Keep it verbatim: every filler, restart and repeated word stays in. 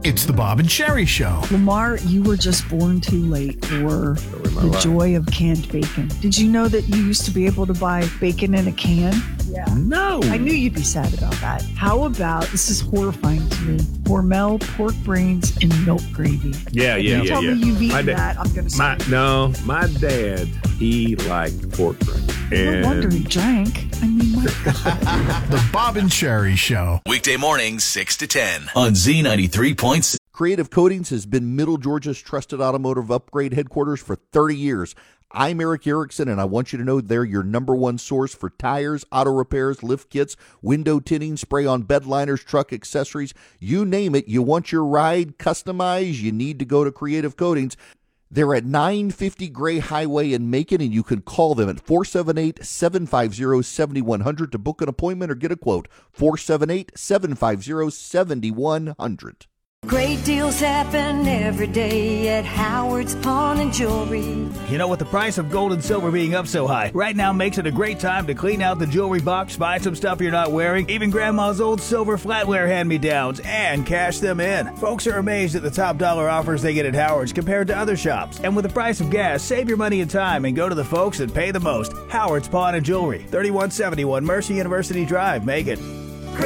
It's the Bob and Sherry Show. Lamar, you were just born too late for the joy of canned bacon. Did you know that you used to be able to buy bacon in a can? Yeah. No. I knew you'd be sad about that. How about, this is horrifying to me, Hormel pork brains in milk gravy. Yeah, yeah, you yeah, tell yeah. me you've eaten My da- that, I'm going to my, say. No, my dad, he liked pork brains. No wonder he drank. I mean, my God. The Bob and Sherry Show. Weekday mornings, six to ten on Z ninety-three point six. Creative Coatings has been Middle Georgia's trusted automotive upgrade headquarters for thirty years. I'm Eric Erickson, and I want you to know they're your number one source for tires, auto repairs, lift kits, window tinting, spray-on bed liners, truck accessories. You name it. You want your ride customized, you need to go to Creative Coatings. They're at nine fifty Gray Highway in Macon, and you can call them at four seven eight, seven five zero, seven one zero zero to book an appointment or get a quote. four seven eight, seven five zero, seven one zero zero. Great deals happen every day at Howard's Pawn and Jewelry. You know, with the price of gold and silver being up so high, right now makes it a great time to clean out the jewelry box, buy some stuff you're not wearing, even Grandma's old silver flatware hand-me-downs, and cash them in. Folks are amazed at the top dollar offers they get at Howard's compared to other shops. And with the price of gas, save your money and time and go to the folks that pay the most. Howard's Pawn and Jewelry, thirty-one seventy-one Mercy University Drive, Macon.